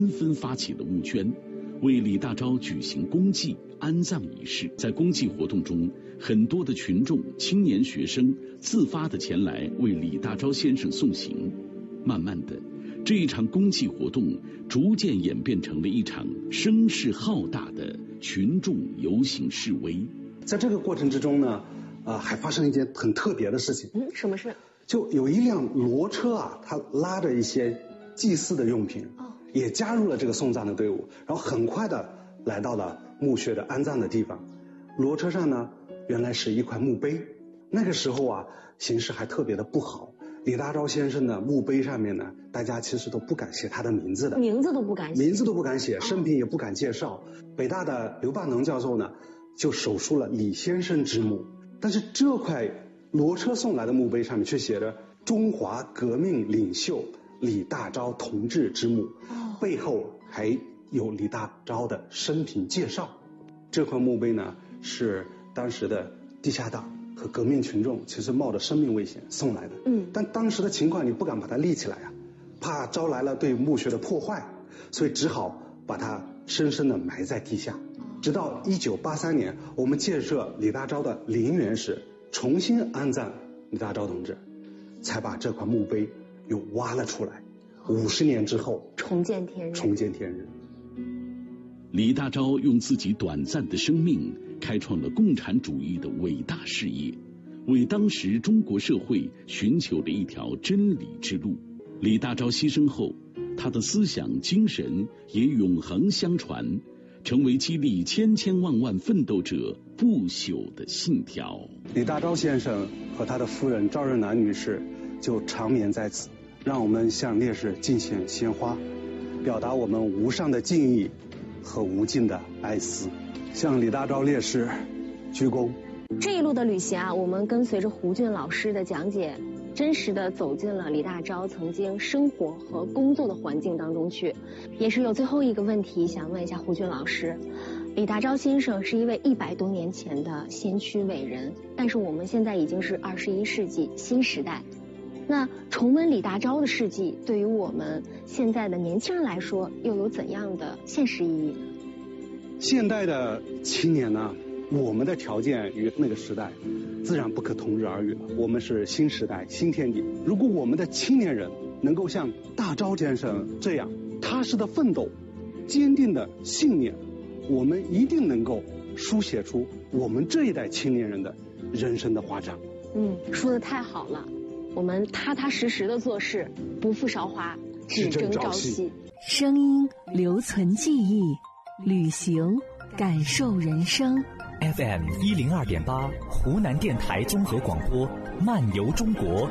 纷纷发起了募捐，为李大钊举行公祭安葬仪式。在公祭活动中，很多的群众、青年学生自发的前来为李大钊先生送行。慢慢的，这一场公祭活动逐渐演变成了一场声势浩大的群众游行示威。 在这个过程之中呢，还发生一件很特别的事情。 什么事？ 就有一辆骡车啊，它拉着一些祭祀的用品，也加入了这个送葬的队伍，然后很快的来到了墓穴的安葬的地方。骡车上呢，原来是一块墓碑。那个时候啊，形势还特别的不好。李大钊先生的墓碑上面呢，大家其实都不敢写他的名字的， 名字都不敢写， 生平也不敢介绍。北大的刘霸能教授呢，就手书了李先生之墓，但是这块骡车送来的墓碑上面却写着中华革命领袖李大钊同志之墓，背后还有李大钊的生平介绍。这块墓碑呢，是当时的地下党和革命群众其实冒着生命危险送来的，但当时的情况你不敢把它立起来啊，怕招来了对墓穴的破坏，所以只好把它深深的埋在地下。直到1983年，我们建设李大钊的陵园时，重新安葬李大钊同志，才把这块墓碑又挖了出来。50年之后， 重见天日。 李大钊用自己短暂的生命开创了共产主义的伟大事业，为当时中国社会寻求了一条真理之路。李大钊牺牲后，他的思想精神也永恒相传，成为激励千千万万奋斗者不朽的信条。 李大钊先生和他的夫人赵日南女士就长眠在此，让我们向烈士敬献鲜花，表达我们无上的敬意和无尽的哀思，向李大钊烈士鞠躬。 这一路的旅行啊，我们跟随着胡俊老师的讲解，真实的走进了李大钊曾经生活和工作的环境当中去。也是有最后一个问题想问一下胡俊老师，李大钊先生是一位100多年前的先驱伟人，但是我们现在已经是21世纪新时代，那重温李大钊的事迹对于我们现在的年轻人来说又有怎样的现实意义？ 现代的青年呢，我们的条件与那个时代自然不可同日而语了。我们是新时代新天地，如果我们的青年人能够像大钊先生这样踏实的奋斗，坚定的信念，我们一定能够书写出我们这一代青年人的人生的华章。 说得太好了，我们踏踏实实的做事，不负韶华，只争朝夕。 声音留存记忆，旅行感受人生。 FM 102.8湖南电台综合广播，漫游中国。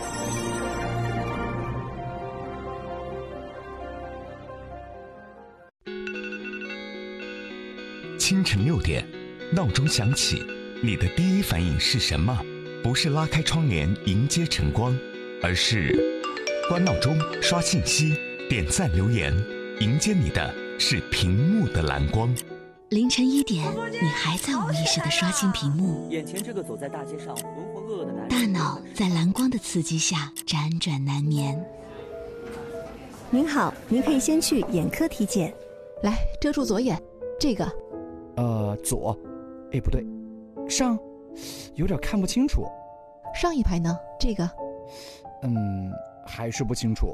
清晨6点，闹钟响起，你的第一反应是什么？不是拉开窗帘迎接晨光，而是关闹钟、刷信息、点赞留言，迎接你的是屏幕的蓝光。 凌晨1点，你还在无意识地刷新屏幕， 眼前这个走在大街上浑浑噩噩的男人， 大脑在蓝光的刺激下辗转难眠。 您好，您可以先去眼科体检。 来，遮住左眼，这个。 左，不对，上，有点看不清楚。 上一排呢？这个。 还是不清楚。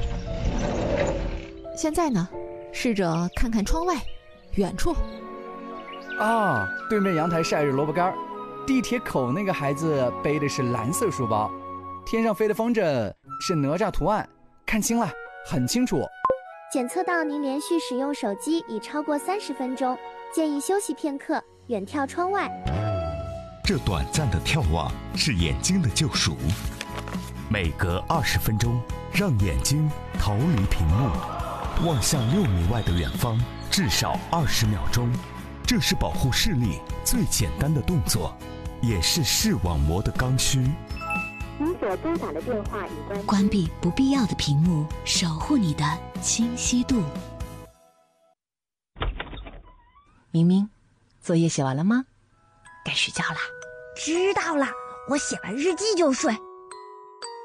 现在呢？试着看看窗外，远处。 啊，对面阳台晒着萝卜干，地铁口那个孩子背的是蓝色书包，天上飞的风筝是哪吒图案，看清了，很清楚。 检测到您连续使用手机已超过30分钟，建议休息片刻，远眺窗外。 这短暂的眺望是眼睛的救赎，每隔20分钟，让眼睛逃离屏幕，望向6米外的远方，至少20秒钟。这是保护视力最简单的动作，也是视网膜的刚需。 您所拨打的电话已关闭不必要的屏幕，守护你的清晰度。 明明，作业写完了吗？ 该睡觉了。知道了，我写完日记就睡。